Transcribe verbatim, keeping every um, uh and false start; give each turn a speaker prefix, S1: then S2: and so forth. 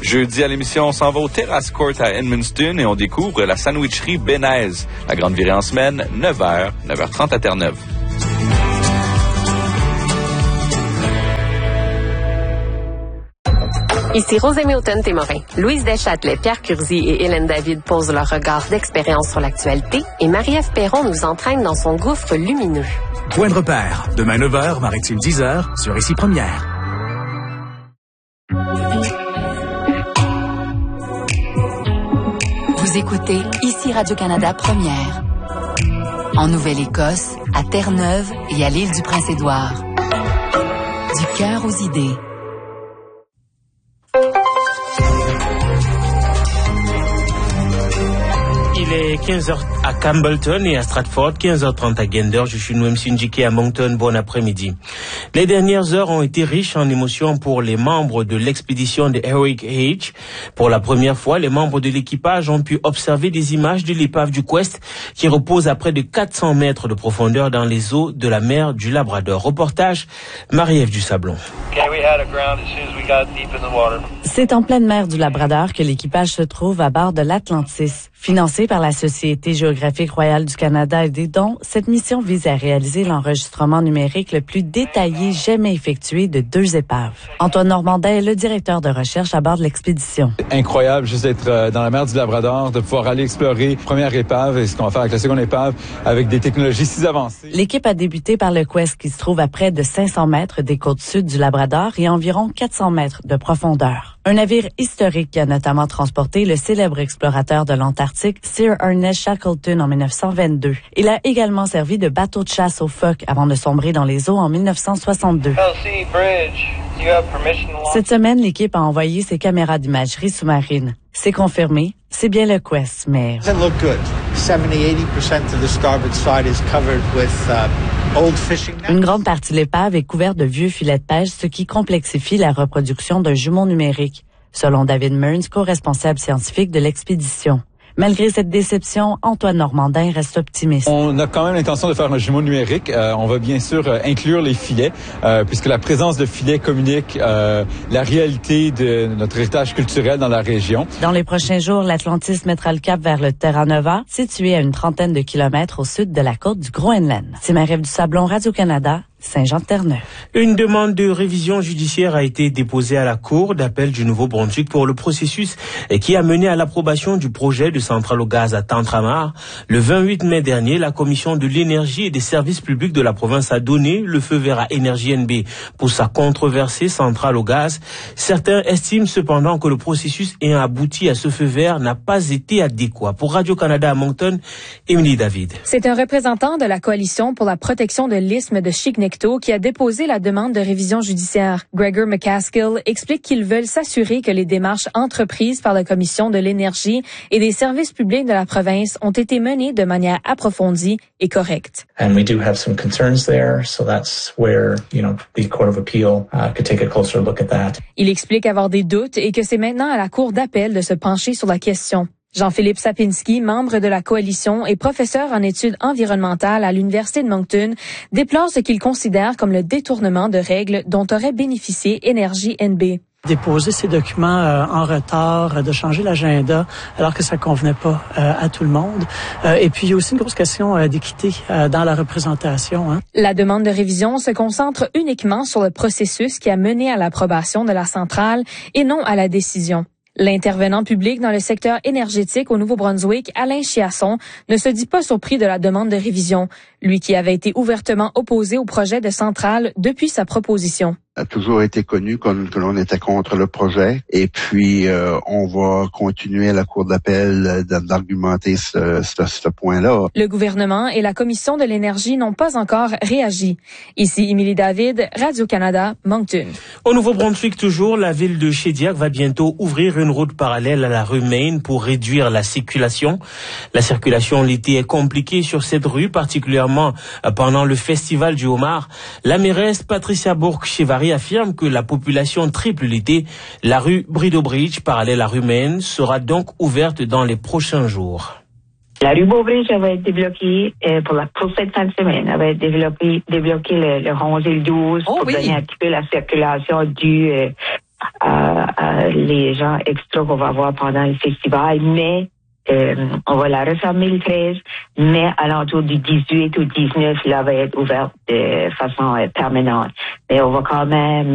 S1: Jeudi à l'émission, on s'en va au Terrace Court à Edmundston et on découvre la sandwicherie Bénaise. La grande virée en semaine, neuf heures, neuf heures trente à Terre-Neuve.
S2: Ici Rosemée Automne-Témorin. Louise Deschâtelet, Pierre Curzi et Hélène David posent leur regard d'expérience sur l'actualité et Marie-Ève Perron nous entraîne dans son gouffre lumineux.
S3: Point de repère. Demain neuf heures, Maritime dix heures, sur Ici Première.
S4: Vous écoutez Ici Radio-Canada Première. En Nouvelle-Écosse, à Terre-Neuve et à l'île du Prince-Édouard. Du cœur aux idées.
S5: Il est quinze heures à Campbellton et à Stratford, quinze heures trente à Gander. Je suis Noem Sinjiki à Moncton. Bon après-midi. Les dernières heures ont été riches en émotions pour les membres de l'expédition de Heroic Age. Pour la première fois, les membres de l'équipage ont pu observer des images de l'épave du Quest qui repose à près de quatre cents mètres de profondeur dans les eaux de la mer du Labrador. Reportage Marie-Ève du Sablon.
S6: C'est en pleine mer du Labrador que l'équipage se trouve à bord de l'Atlantis. Financée par la Société géographique royale du Canada et des dons, cette mission vise à réaliser l'enregistrement numérique le plus détaillé jamais effectué de deux épaves. Antoine Normandin est le directeur de recherche à bord de l'expédition.
S7: Incroyable juste d'être dans la mer du Labrador, de pouvoir aller explorer la première épave et ce qu'on va faire avec la seconde épave avec des technologies si avancées.
S6: L'équipe a débuté par le Quest qui se trouve à près de cinq cents mètres des côtes sud du Labrador et environ quatre cents mètres de profondeur. Un navire historique qui a notamment transporté le célèbre explorateur de l'Antarctique Sir Ernest Shackleton en dix-neuf cent vingt-deux. Il a également servi de bateau de chasse aux phoques avant de sombrer dans les eaux en dix-neuf cent soixante-deux. Cette semaine, l'équipe a envoyé ses caméras d'imagerie sous-marine. C'est confirmé, c'est bien le Quest, mais... Une grande partie de l'épave est couverte de vieux filets de pêche, ce qui complexifie la reproduction d'un jumeau numérique, selon David Mearns, co-responsable scientifique de l'expédition. Malgré cette déception, Antoine Normandin reste optimiste.
S7: On a quand même l'intention de faire un jumeau numérique. Euh, on va bien sûr euh, inclure les filets, euh, puisque la présence de filets communique euh, la réalité de notre héritage culturel dans la région.
S6: Dans les prochains jours, l'Atlantis mettra le cap vers le Terra Nova, situé à une trentaine de kilomètres au sud de la côte du Groenland. C'est Marie-Ève du Sablon, Radio-Canada. Saint-Jean-de-Terre-Neuve.
S5: Une demande de révision judiciaire a été déposée à la Cour d'appel du Nouveau-Brunswick pour le processus qui a mené à l'approbation du projet de centrale au gaz à Tantramar. Le vingt-huit mai dernier, la Commission de l'énergie et des services publics de la province a donné le feu vert à Énergie N B pour sa controversée centrale au gaz. Certains estiment cependant que le processus ayant abouti à ce feu vert n'a pas été adéquat. Pour Radio-Canada à Moncton, Émilie David.
S8: C'est un représentant de la Coalition pour la protection de l'isthme de Chicknecto qui a déposé la demande de révision judiciaire. Gregor McCaskill explique qu'ils veulent s'assurer que les démarches entreprises par la Commission de l'énergie et des services publics de la province ont été menées de manière approfondie et correcte.
S9: And we do have some concerns there, so that's where, you know, the Court of Appeal uh, could take a closer look at that.
S8: Il explique avoir des doutes et que c'est maintenant à la Cour d'appel de se pencher sur la question. Jean-Philippe Sapinski, membre de la coalition et professeur en études environnementales à l'Université de Moncton, déplore ce qu'il considère comme le détournement de règles dont aurait bénéficié Énergie N B.
S10: Déposer ces documents euh, en retard, euh, de changer l'agenda alors que ça convenait pas euh, à tout le monde. Euh, et puis, il y a aussi une grosse question euh, d'équité euh, dans la représentation. Hein.
S8: La demande de révision se concentre uniquement sur le processus qui a mené à l'approbation de la centrale et non à la décision. L'intervenant public dans le secteur énergétique au Nouveau-Brunswick, Alain Chiasson, ne se dit pas surpris de la demande de révision, lui qui avait été ouvertement opposé au projet de centrale depuis sa proposition.
S11: A toujours été connu comme que l'on était contre le projet et puis euh, on va continuer à la Cour d'appel d'argumenter ce, ce, ce point-là.
S8: Le gouvernement et la Commission de l'énergie n'ont pas encore réagi. Ici Émilie David, Radio-Canada, Moncton.
S5: Au Nouveau-Brunswick toujours, la ville de Shediac va bientôt ouvrir une route parallèle à la rue Main pour réduire la circulation. La circulation l'été est compliquée sur cette rue, particulièrement pendant le festival du homard. La mairesse Patricia Bourque-Chevari affirme que la population triple l'été. La rue Brido Bridge, parallèle à rue Main, sera donc ouverte dans les prochains jours.
S12: La rue Beaubridge va être débloquée euh, pour, la, pour cette fin de semaine. Elle va être débloquée, débloquée le, le onze et le douze oh, pour oui. donner un petit peu la circulation du... Euh, À, à euh, les gens extra qu'on va avoir pendant le festival, mais euh, on va la refermer le treize, mais à l'entour du dix-huit ou dix-neuf, là, va être ouverte de façon euh, permanente. Mais on va quand même